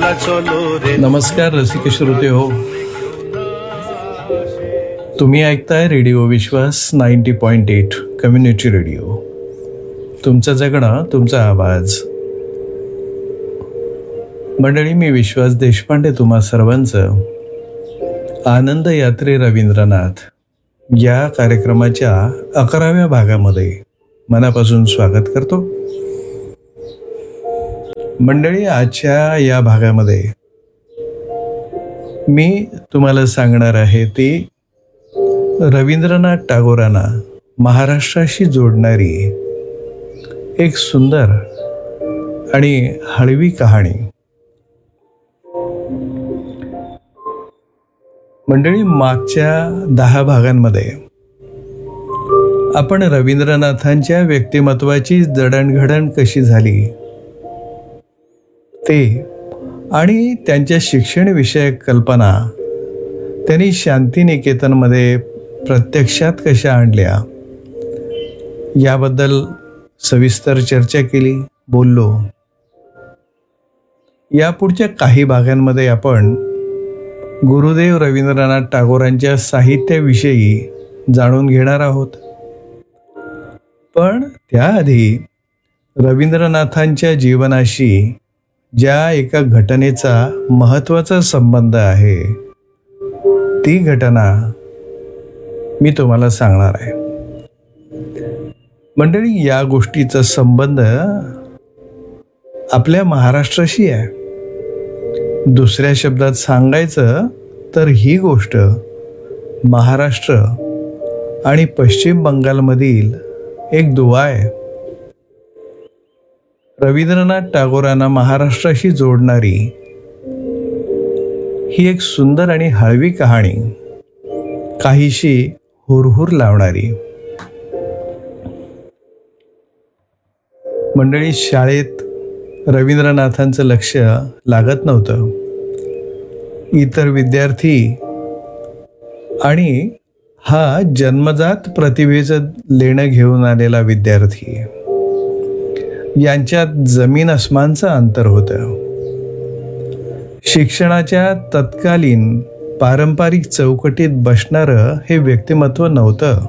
नमस्कार रसिक श्रोते हो, तुम्ही ऐकताय रेडिओ विश्वास 90.8 कम्युनिटी रेडिओ. तुमचं जगणं तुमचा आवाज. मंडळी, मी विश्वास देशपांडे तुम्हा सर्वांचं आनंद यात्रे रवींद्रनाथ या कार्यक्रमाच्या 11व्या भागामध्ये मनापासून स्वागत करतो. मंडळी, आजच्या या भागामध्ये मी तुम्हाला सांगणार आहे ती रवींद्रनाथ टागोरांना महाराष्ट्राशी जोडणारी एक सुंदर आणि हळवी कहाणी. मंडळी, मागच्या 10 भागांमध्ये आपण रवींद्रनाथांच्या व्यक्तिमत्वाची जडणघडण कशी झाली ते आणि त्यांच्या शिक्षणविषयक कल्पना त्यांनी शांतिनिकेतनमध्ये प्रत्यक्षात कशा आणल्या याबद्दल सविस्तर चर्चा केली, बोललो. या पुढच्या काही भागांमध्ये आपण गुरुदेव रवींद्रनाथ टागोरांच्या साहित्याविषयी जाणून घेणार आहोत. पण त्याआधी रवींद्रनाथांच्या जीवनाशी ज्या एका घटनेचा महत्त्वाचा संबंध आहे ती घटना मी तुम्हाला सांगणार आहे. मंडळी, या गोष्टीचा संबंध आपल्या महाराष्ट्राशी आहे. दुसऱ्या शब्दात सांगायचं तर ही गोष्ट महाराष्ट्र आणि पश्चिम बंगालमधील एक दुवा आहे. रवींद्रनाथ टागोरांना महाराष्ट्राशी जोडणारी ही एक सुंदर आणि हळवी कहाणी, काहीशी हुरहुर लावणारी. मंडळी, शाळेत रवींद्रनाथांचं लक्ष लागत नव्हतं. इतर विद्यार्थी आणि हा जन्मजात प्रतिभेचं लेणं घेऊन आलेला विद्यार्थी यांच्यात जमीन अस्मानचं अंतर होतं. शिक्षणाच्या तत्कालीन पारंपरिक चौकटीत बसणारं हे व्यक्तिमत्व नव्हतं.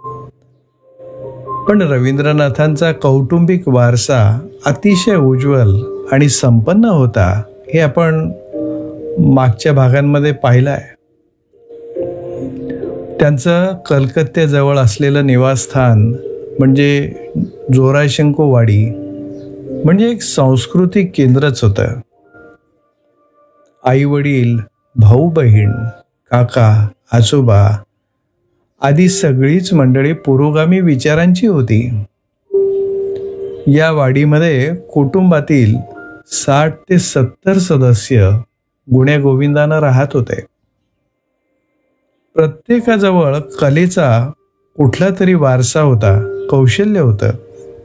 पण रवींद्रनाथांचा कौटुंबिक वारसा अतिशय उज्ज्वल आणि संपन्न होता, हे आपण मागच्या भागांमध्ये पाहिलं आहे. त्यांचं कलकत्त्याजवळ असलेलं निवासस्थान म्हणजे जोराशंकोवाडी म्हणजे एक सांस्कृतिक केंद्रच होतं. आई वडील, भाऊ बहीण, काका, आजोबा आदी सगळीच मंडळी पुरोगामी विचारांची होती. या वाडीमध्ये कुटुंबातील 60 ते 70 सदस्य गुण्यागोविंदानं राहत होते. प्रत्येकाजवळ कलेचा कुठला तरी वारसा होता, कौशल्य होतं.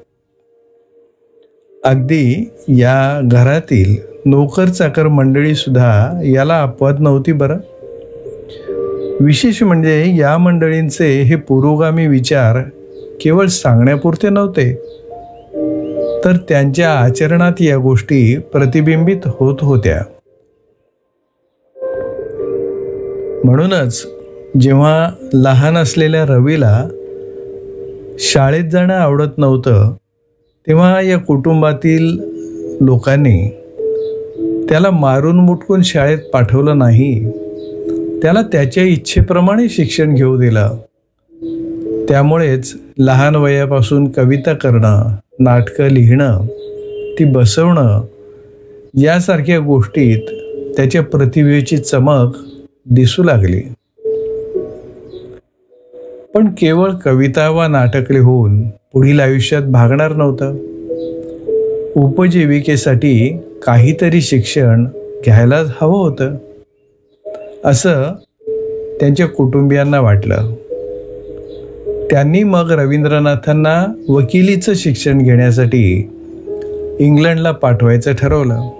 अगदी या घरातील नोकर चाकर मंडळी सुद्धा याला अपवाद नव्हती बरं. विशेष म्हणजे या मंडळींचे हे पुरोगामी विचार केवळ सांगण्यापुरते नव्हते, तर त्यांच्या आचरणात या गोष्टी प्रतिबिंबित होत होत्या. म्हणूनच जेव्हा लहान असलेल्या रवीला शाळेत जाणं आवडत नव्हतं, तेव्हा या कुटुंबातील लोकांनी त्याला मारून मुटकून शाळेत पाठवलं नाही. त्याला त्याच्या इच्छेप्रमाणे शिक्षण घेऊ दिलं. त्यामुळेच लहान वयापासून कविता करणं, नाटकं लिहिणं, ती बसवणं यासारख्या गोष्टीत त्याच्या प्रतिभेची चमक दिसू लागली. पण केवळ कविता वा नाटक लिहून पुढील आयुष्यात भागणार नव्हतं. उपजीविकेसाठी काहीतरी शिक्षण घ्यायलाच हवं होतं, असं त्यांच्या कुटुंबियांना वाटलं. त्यांनी मग रवींद्रनाथांना वकिलीचं शिक्षण घेण्यासाठी इंग्लंडला पाठवायचं ठरवलं.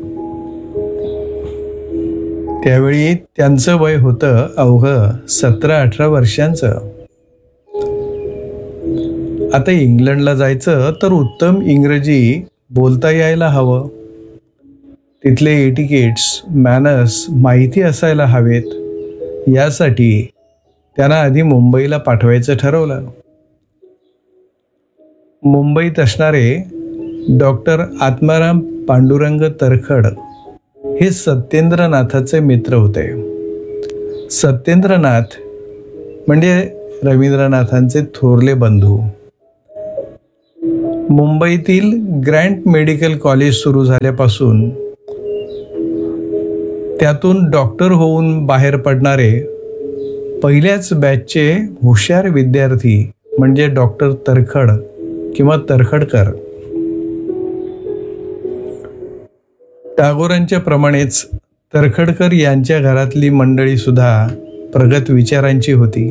त्यावेळी त्यांचं वय होतं अवघं 17-18 वर्षांचं. आता इंग्लंडला जायचं तर उत्तम इंग्रजी बोलता यायला हवं. तिथले एटिकेट्स, मॅनर्स माहिती असायला हवेत, यासाठी त्यांना आधी मुंबईला पाठवायचं ठरवलं. मुंबईत असणारे डॉक्टर आत्माराम पांडुरंग तरखड हे सत्येंद्रनाथाचे मित्र होते. सत्येंद्रनाथ म्हणजे रवींद्रनाथांचे थोरले बंधू. मुंबईतील ग्रँट मेडिकल कॉलेज सुरू झाल्यापासून त्यातून डॉक्टर होऊन बाहेर पडणारे पहिल्याच बॅचचे हुशार विद्यार्थी म्हणजे डॉक्टर तरखड किंवा तरखडकर. टागोरांच्या प्रमाणेच तरखडकर यांच्या घरातली मंडळी सुद्धा प्रगत विचारांची होती.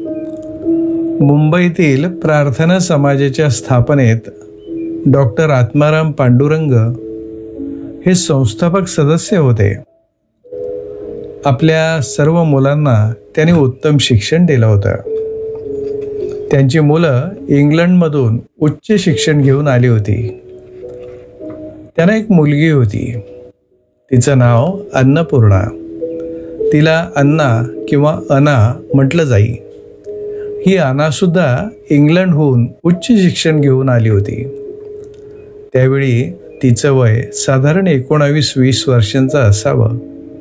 मुंबईतील प्रार्थना समाजाच्या स्थापनेत डॉक्टर आत्माराम पांडुरंग हे संस्थापक सदस्य होते. आपल्या सर्व मुलांना त्यांनी उत्तम शिक्षण दिलं होतं. त्यांची मुलं इंग्लंडमधून उच्च शिक्षण घेऊन आली होती. त्यांना एक मुलगी होती. तिचं नाव अन्नपूर्णा. तिला अन्ना किंवा अना म्हटलं जाई. ही अनासुद्धा इंग्लंडहून उच्च शिक्षण घेऊन आली होती. त्यावेळी तिचं वय साधारण 19-20 वर्षांचं असावं.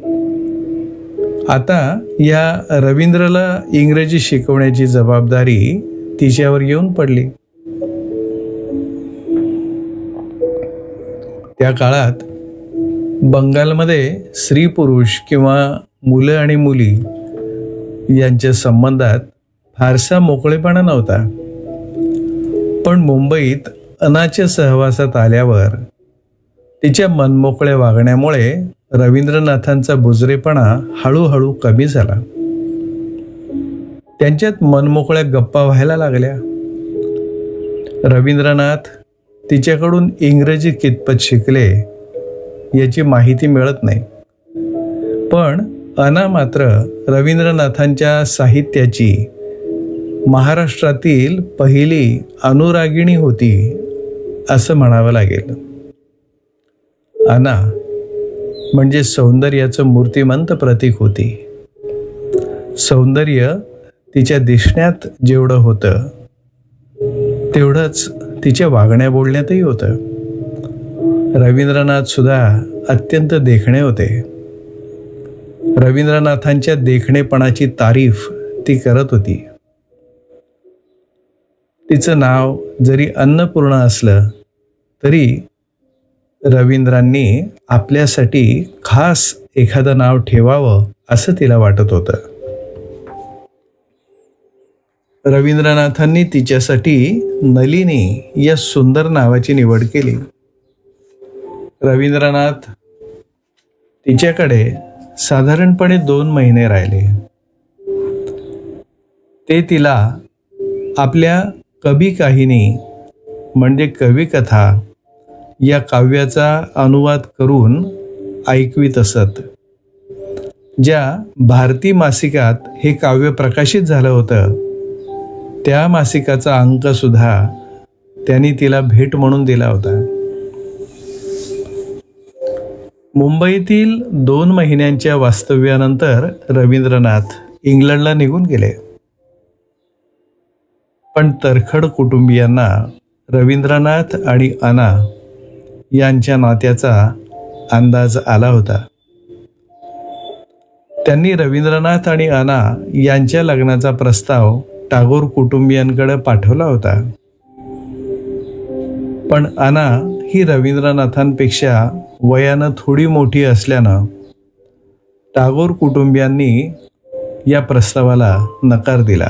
आता या रवींद्रला इंग्रजी शिकवण्याची जबाबदारी तिच्यावर येऊन पडली. त्या काळात बंगालमध्ये स्त्री पुरुष किंवा मुलं आणि मुली यांच्या संबंधात फारसा मोकळेपणा नव्हता. पण मुंबईत अनाच्या सहवासात आल्यावर तिच्या मनमोकळ्या वागण्यामुळे रवींद्रनाथांचा बुजरेपणा हळूहळू कमी झाला. त्यांच्यात मनमोकळ्या गप्पा व्हायला लागल्या. रवींद्रनाथ तिच्याकडून इंग्रजी कितपत शिकले याची माहिती मिळत नाही. पण अना मात्र रवींद्रनाथांच्या साहित्याची महाराष्ट्रातील पहिली अनुरागिणी होती असं म्हणावं लागेल. अना म्हणजे सौंदर्याचं मूर्तिमंत प्रतीक होती. सौंदर्य तिच्या दिसण्यात जेवढं होतं तेवढंच तिच्या वागण्या बोलण्यातही होतं. रवींद्रनाथ सुद्धा अत्यंत देखणे होते. रवींद्रनाथांच्या देखणेपणाची तारीफ ती करत होती. तिचं नाव जरी अन्नपूर्णा असलं तरी रवींद्रांनी आपल्यासाठी खास एखादं नाव ठेवावं असं तिला वाटत होतं. रवींद्रनाथांनी तिच्यासाठी नलिनी या सुंदर नावाची निवड केली. रवींद्रनाथ तिच्याकडे साधारणपणे 2 महिने राहिले. ते तिला आपल्या कभी काहिनी म्हणजे कविकथा या काव्याचा अनुवाद करून ऐकवीत असत. ज्या भारती मासिकात हे काव्य प्रकाशित झालं होतं त्या मासिकाचा अंक सुद्धा त्यांनी तिला भेट म्हणून दिला होता. मुंबईतील 2 महिन्यांच्या वास्तव्यानंतर रवींद्रनाथ इंग्लंडला निघून गेले. पण तरखड कुटुंबियांना रवींद्रनाथ आणि अना यांच्या नात्याचा अंदाज आला होता. त्यांनी रवींद्रनाथ आणि अना यांच्या लग्नाचा प्रस्ताव टागोर कुटुंबियांकडे पाठवला होता. पण अना ही रवींद्रनाथांपेक्षा वयानं थोडी मोठी असल्यानं टागोर कुटुंबियांनी या प्रस्तावाला नकार दिला.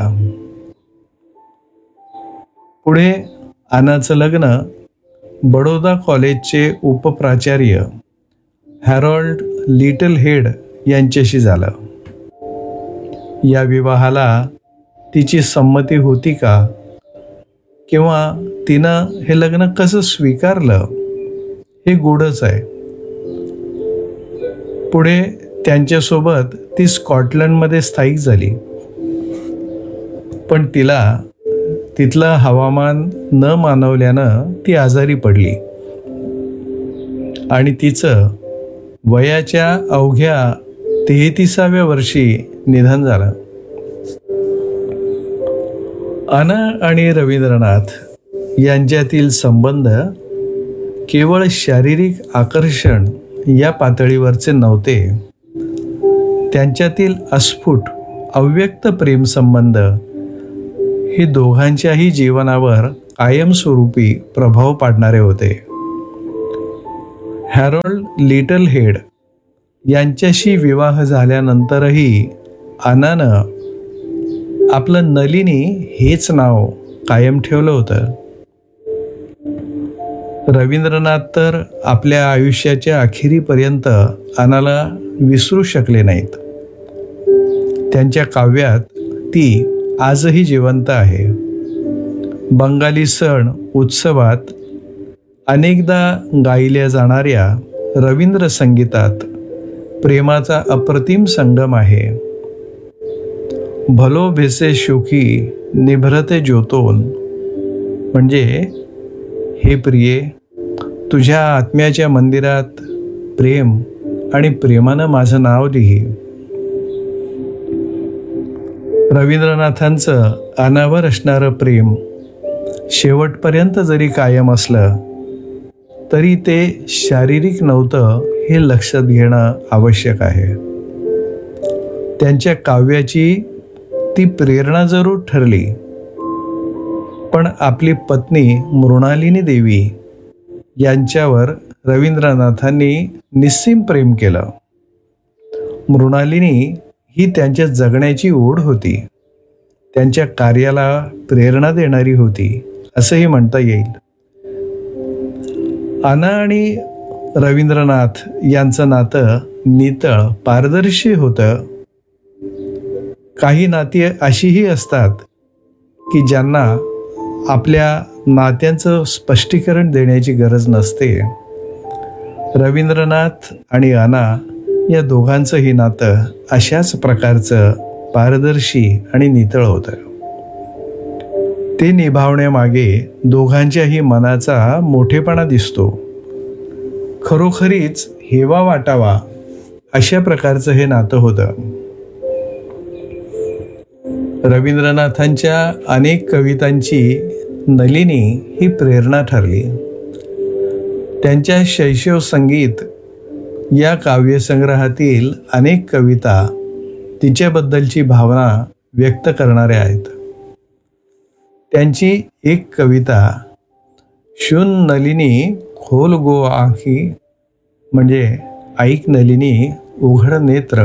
पुढे अनाचं लग्न बडोदा कॉलेजचे उपप्राचार्य हॅरोल्ड लिटल हेड यांच्याशी झालं. या विवाहाला तिची संमती होती का किंवा तिनं हे लग्न कसं स्वीकारलं हे गूढच आहे. पुढे त्यांच्यासोबत ती स्कॉटलंडमध्ये स्थायिक झाली. पण तिला तिथलं हवामान न मानवल्यानं ती आजारी पडली आणि तिचं वयाच्या अवघ्या 33व्या वर्षी निधन झालं. अना आणि रवींद्रनाथ यांच्यातील संबंध केवळ शारीरिक आकर्षण या पातळीवरचे नव्हते. त्यांच्यातील अस्फुट अव्यक्त प्रेमसंबंध हे दोघांच्याही जीवनावर कायमस्वरूपी प्रभाव पाडणारे होते. हॅरोल्ड लिटलहेड यांच्याशी विवाह झाल्यानंतरही अनानं आपलं नलिनी हेच नाव कायम ठेवलं होतं. रवींद्रनाथ तर आपल्या आयुष्याच्या अखेरीपर्यंत अनाला विसरू शकले नाहीत. त्यांच्या काव्यात ती आजही जिवंत आहे. बंगाली सण उत्सवात अनेकदा गायल्या जाणाऱ्या रवींद्र संगीतात प्रेमाचा अप्रतिम संगम आहे. भलो भेसे शोकी निभरते ज्योतोन, म्हणजे हे प्रिये, तुझ्या आत्म्याच्या मंदिरात प्रेम आणि प्रेमानं माझं नाव लिही. रवींद्रनाथांचं अनावर असणारं प्रेम शेवटपर्यंत जरी कायम असलं तरी ते शारीरिक नव्हतं हे लक्षात घेणं आवश्यक आहे. त्यांच्या काव्याची ती प्रेरणा जरूर ठरली, पण आपली पत्नी मृणालिनी देवी यांच्यावर रवींद्रनाथांनी निस्सीम प्रेम केलं. मृणालिनी ही त्यांच्या जगण्याची ओढ होती, त्यांच्या कार्याला प्रेरणा देणारी होती असंही म्हणता येईल. अना आणि रवींद्रनाथ यांचं नातं नितळ पारदर्शी होतं. काही नाती अशीही असतात की ज्यांना आपल्या नात्यांचं स्पष्टीकरण देण्याची गरज नसते. रवींद्रनाथ आणि अना या दोघांचंही नातं अशाच प्रकारचं पारदर्शी आणि नितळ होतं. ते निभावण्यामागे दोघांच्याही मनाचा मोठेपणा दिसतो. खरोखरीच हेवा वाटावा अशा प्रकारचं हे नातं होतं. रवींद्रनाथांच्या अनेक कवितांची नलिनी ही प्रेरणा ठरली. त्यांच्या शैशव संगीत या काव्यसंग्रहातील अनेक कविता तिच्याबद्दलची भावना व्यक्त करणाऱ्या आहेत. त्यांची एक कविता शून नलिनी खोल गो आखी, म्हणजे ऐक नलिनी उघड नेत्र.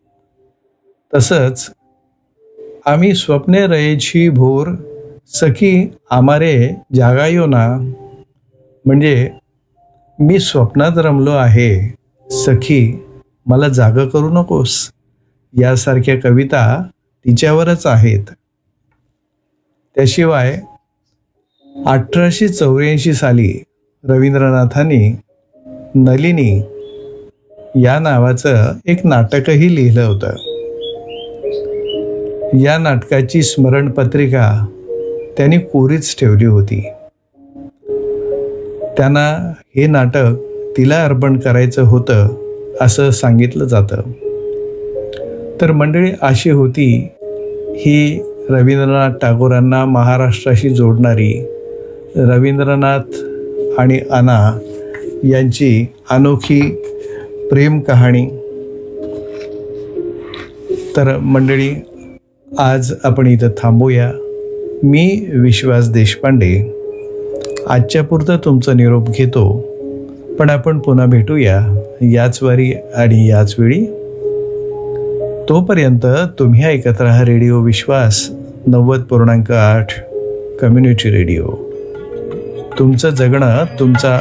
तसंच आम्ही स्वप्ने रयेची भोर सखी आमारे जागायो ना, म्हणजे मी स्वप्नात रमलो आहे सखी मला जागा करू नकोस, यासारख्या कविता तिच्यावरच आहेत. त्याशिवाय 1884 साली रवींद्रनाथांनी नलिनी या नावाचं एक नाटकही लिहिलं होतं. या नाटकाची स्मरणपत्रिका त्यांनी कोरीच ठेवली होती. त्यांना हे नाटक तिला अर्पण करायचं होतं असं सांगितलं जातं. तर मंडळी अशी होती ही रवींद्रनाथ टागोरांना महाराष्ट्राशी जोडणारी रवींद्रनाथ आणि अना यांची अनोखी प्रेम कहाणी. तर मंडळी, आज आपण इथं थांबूया. मी विश्वास देशपांडे आजच्या पुरतं तुमचा निरोप घेतो, पण आपण पुन्हा भेटूया याच वारी आणि याच वेळी. तोपर्यंत तुम्ही ऐकत राहा रेडिओ विश्वास 90.8 कम्युनिटी रेडिओ. तुमचं जगणं तुमचा